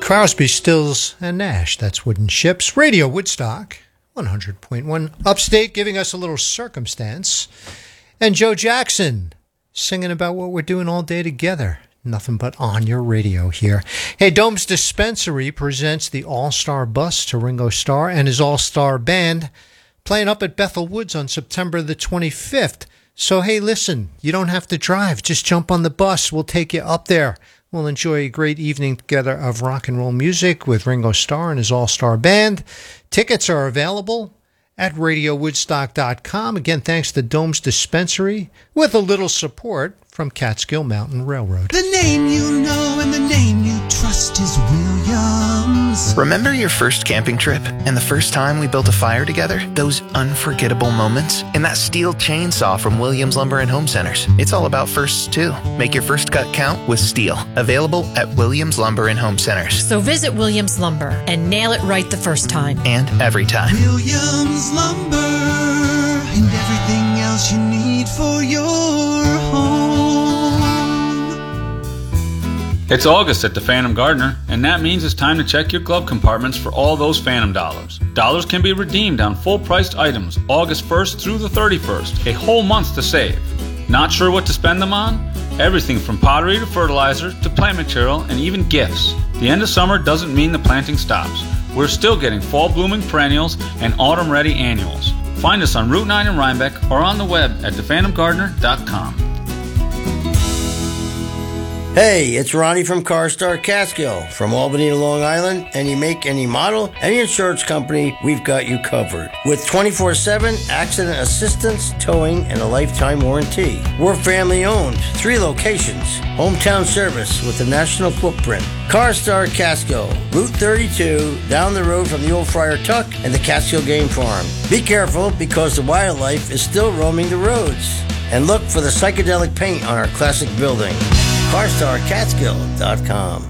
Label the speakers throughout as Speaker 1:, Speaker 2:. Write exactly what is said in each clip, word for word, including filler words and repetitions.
Speaker 1: Crosby, Stills, and Nash. That's Wooden Ships. Radio Woodstock, one hundred point one Upstate, giving us a little Circumstance. And Joe Jackson singing about what we're doing all day together. Nothing but on your radio here. Hey, Dome's Dispensary presents the All-Star Bus to Ringo Starr and his All-Star Band playing up at Bethel Woods on September the twenty-fifth. So, hey, listen, you don't have to drive. Just jump on the bus. We'll take you up there. We'll enjoy a great evening together of rock and roll music with Ringo Starr and his All-Star Band. Tickets are available at radio woodstock dot com. Again, thanks to Dome's Dispensary with a little support from Catskill Mountain Railroad.
Speaker 2: The name you know and the name you trust is Williams.
Speaker 3: Remember your first camping trip and the first time we built a fire together? Those unforgettable moments? And that steel chainsaw from Williams Lumber and Home Centers. It's all about firsts, too. Make your first cut count with STIHL. Available at Williams Lumber and Home Centers.
Speaker 4: So visit Williams Lumber and nail it right the first time.
Speaker 3: And every time.
Speaker 2: Williams Lumber and everything else you need for your home.
Speaker 5: It's August at the Phantom Gardener, and that means it's time to check your glove compartments for all those Phantom dollars. Dollars can be redeemed on full-priced items August first through the thirty-first, a whole month to save. Not sure what to spend them on? Everything from pottery to fertilizer to plant material and even gifts. The end of summer doesn't mean the planting stops. We're still getting fall-blooming perennials and autumn-ready annuals. Find us on Route nine in Rhinebeck or on the web at the phantom gardener dot com.
Speaker 6: Hey, it's Ronnie from CarStar Catskill, from Albany to Long Island. Any make, any model, any insurance company, we've got you covered. With twenty-four seven accident assistance, towing, and a lifetime warranty. We're family owned, three locations, hometown service with a national footprint. CarStar Catskill, Route thirty-two, down the road from the old Friar Tuck and the Catskill Game Farm. Be careful because the wildlife is still roaming the roads. And look for the psychedelic paint on our classic building. car star catskill dot com.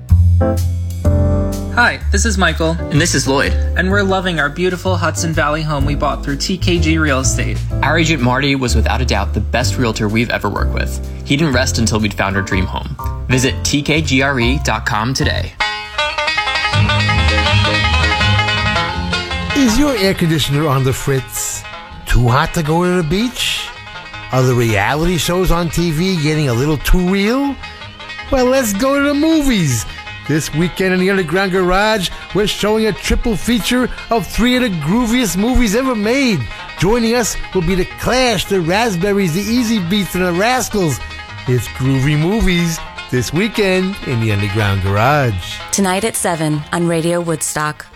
Speaker 7: Hi, this is Michael.
Speaker 8: And this is Lloyd.
Speaker 7: And we're loving our beautiful Hudson Valley home we bought through T K G Real Estate.
Speaker 8: Our agent Marty was without a doubt the best realtor we've ever worked with. He didn't rest until we'd found our dream home. Visit T K G R E dot com today.
Speaker 9: Is your air conditioner on the fritz? Too hot to go to the beach? Are the reality shows on T V getting a little too real? Well, let's go to the movies. This weekend in the Underground Garage, we're showing a triple feature of three of the grooviest movies ever made. Joining us will be the Clash, the Raspberries, the Easy Beats, and the Rascals. It's Groovy Movies this weekend in the Underground Garage.
Speaker 10: Tonight at seven on Radio Woodstock.